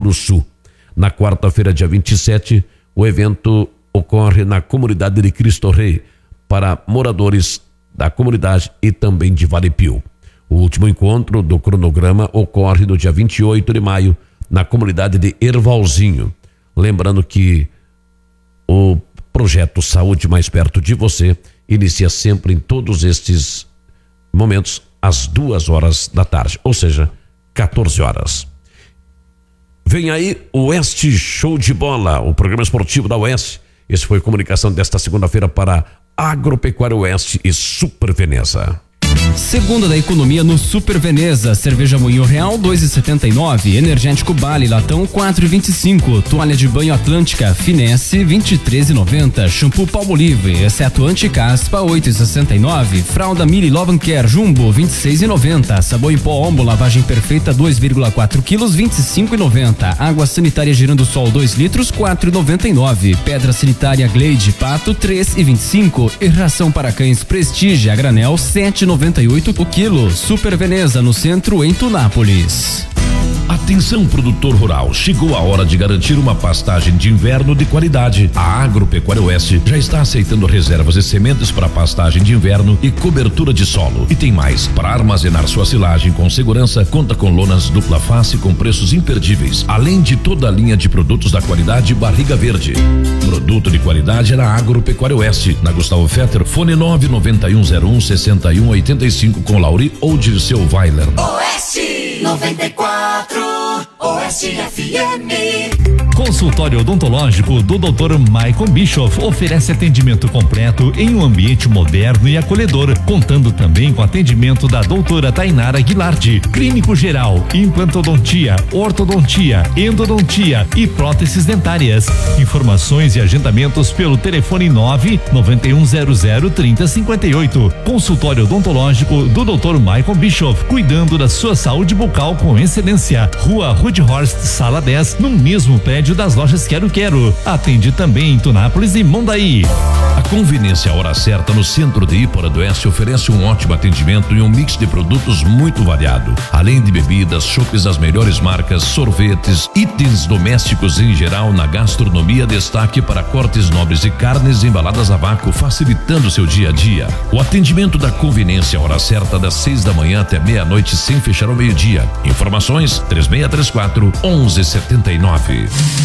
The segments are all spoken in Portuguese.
do Sul. Na quarta-feira, dia 27, o evento ocorre na comunidade de Cristo Rei para moradores da comunidade e também de Vale Pio. O último encontro do cronograma ocorre no dia 28 de maio na comunidade de Ervalzinho. Lembrando que o projeto Saúde Mais Perto de Você inicia sempre em todos estes momentos às 2 da tarde, ou seja, 14 horas. Vem aí o Oeste Show de Bola, o programa esportivo da Oeste. Esse foi a comunicação desta segunda-feira para Agropecuária Oeste e Super Veneza. Segunda da economia no Super Veneza. Cerveja Moinho Real 2,79, energético Bali latão 4,25, toalha de banho Atlântica Finesse 23,90, shampoo Palmolive exceto anti-caspa 8,69, fralda Mili Love Care Jumbo 26,90, sabão em pó Ombo lavagem perfeita 2,4 quilos 25,90, água sanitária Girando Sol 2 litros 4,99, pedra sanitária Glade Pato 3,25 e ração para cães Prestige a granel 7,98 o quilo. Super Veneza no centro em Tunápolis. Atenção, produtor rural, chegou a hora de garantir uma pastagem de inverno de qualidade. A Agropecuária Oeste já está aceitando reservas e sementes para pastagem de inverno e cobertura de solo. E tem mais, para armazenar sua silagem com segurança, conta com lonas dupla face com preços imperdíveis, além de toda a linha de produtos da qualidade Barriga Verde. Produto de qualidade é na Agropecuária Oeste, na Gustavo Fetter, fone 991016185 com Lauri ou Dirceu Weiler. Oeste 94 Oeste FM. Consultório odontológico do Dr. Michael Bischoff oferece atendimento completo em um ambiente moderno e acolhedor, contando também com atendimento da doutora Tainara Guilardi, clínico geral, implantodontia, ortodontia, endodontia e próteses dentárias. Informações e agendamentos pelo telefone 991003058. Consultório odontológico do Dr. Michael Bischoff, cuidando da sua saúde bucal com excelência. Rua Rudhorst, sala 10, no mesmo prédio das lojas Quero Quero. Atende também em Tunápolis e Mondaí. A Conveniência Hora Certa no centro de Ípora do Oeste oferece um ótimo atendimento e um mix de produtos muito variado. Além de bebidas, chopes das melhores marcas, sorvetes, itens domésticos em geral, na gastronomia destaque para cortes nobres de carnes embaladas a vácuo, facilitando seu dia a dia. O atendimento da Conveniência Hora Certa das 6 da manhã até meia-noite sem fechar ao meio-dia. Informações 3634-1179.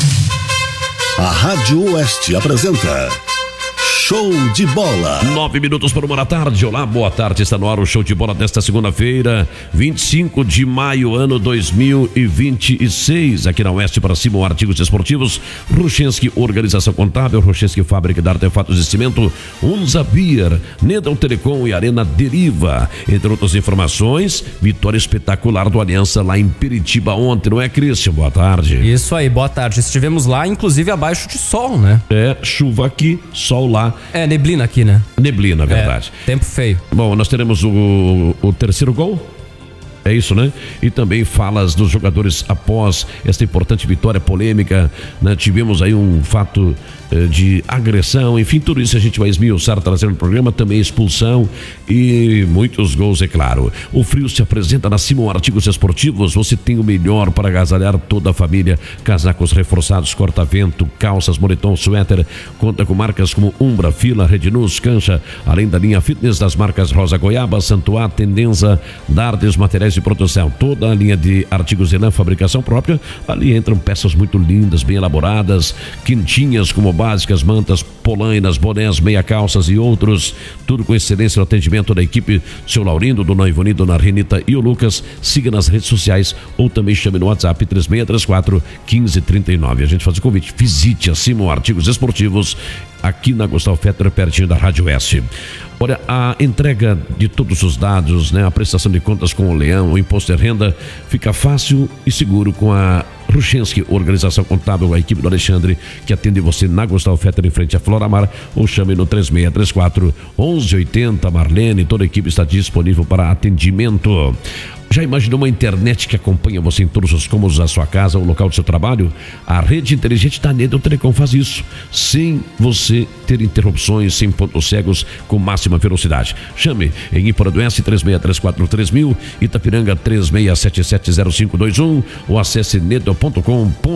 A Rádio Oeste apresenta Show de Bola. 9 minutos para 1 da tarde. Olá, boa tarde. Está no ar o Show de Bola desta segunda-feira, 25 de maio, ano 2026. Aqui na Oeste para cima, artigos esportivos. Ruchenski Organização Contábil, Ruchenski Fábrica de Artefatos de Cimento, Unza Beer, Nedon Telecom e Arena Deriva. Entre outras informações, vitória espetacular do Aliança lá em Piritiba ontem, não é, Cristian? Boa tarde. Isso aí, boa tarde. Estivemos lá, inclusive abaixo de sol, né? É, chuva aqui, sol lá. É, neblina aqui, né? Neblina, verdade. Tempo feio. Bom, nós teremos o terceiro gol. É isso, né? E também falas dos jogadores após esta importante vitória polêmica, né? Tivemos aí um fato de agressão, enfim, tudo isso a gente vai esmiuçar, trazendo no programa, também expulsão e muitos gols, é claro. O frio se apresenta na Simon Artigos Esportivos, você tem o melhor para agasalhar toda a família, casacos reforçados, corta-vento, calças, moletom, suéter, conta com marcas como Umbra, Fila, Rednus, Cancha, além da linha fitness das marcas Rosa Goiaba, Santuá, Tendenza, Dardes, materiais de produção, toda a linha de artigos de lã, fabricação própria. Ali entram peças muito lindas, bem elaboradas, quintinhas como básicas, mantas, polainas, bonés, meia calças e outros, tudo com excelência no atendimento da equipe, seu Laurindo, Dona Ivoni, Dona Renita e o Lucas. Siga nas redes sociais ou também chame no WhatsApp 3634-1539. A gente faz o convite, visite a Simon Artigos Esportivos aqui na Gustavo Fetter, pertinho da Rádio S. Olha, a entrega de todos os dados, né, a prestação de contas com o Leão, o imposto de renda, fica fácil e seguro com a Ruchenski Organização Contábil, a equipe do Alexandre, que atende você na Gustavo Fetter, em frente a Floramar, ou chame no 3634-1180. Marlene, toda a equipe está disponível para atendimento. Já imaginou uma internet que acompanha você em todos os cômodos da sua casa ou local do seu trabalho? A rede inteligente da Nedon Telecom faz isso, sem você ter interrupções, sem pontos cegos, com máxima velocidade. Chame em Ípora do Oeste 3634-3000, Itapiranga 36770521 ou acesse nedon.com.br.